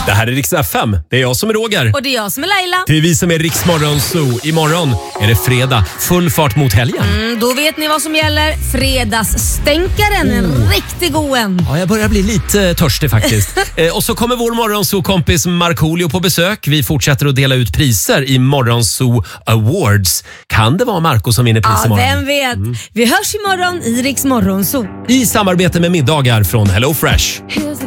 Det här är Rix FM. Det är jag som är Roger. Och det är jag som är Laila. Det är vi som är Rix Morgon Zoo. Imorgon är det fredag. Full fart mot helgen. Då vet ni vad som gäller. Fredagsstänkaren. En riktig god en. Ja, jag börjar bli lite törstig faktiskt. Och så kommer vår Morgonzoo-kompis Markoolio på besök. Vi fortsätter att dela ut priser i Morgonzoo Awards. Kan det vara Marco som vinner pris imorgon? Vem vet. Vi hörs imorgon i Rix Morgonzoo. I samarbete med middagar från Hello Fresh.